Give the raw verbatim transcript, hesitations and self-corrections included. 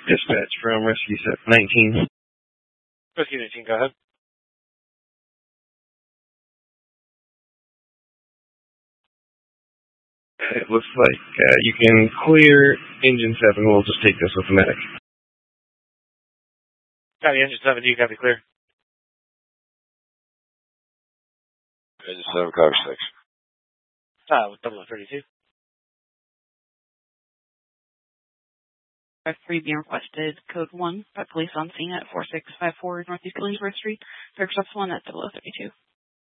Dispatch from Rescue nineteen. Rescue nineteen, go ahead. It looks like uh, you can clear Engine seven. We'll just take this with the medic. Copy, Engine seven, do you copy clear? Engine seven, copy six. Uh, with double thirty-two. five three being requested, code one, by police on scene at four six five four Northeast Killingsworth Street. Faircroft one at double thirty-two.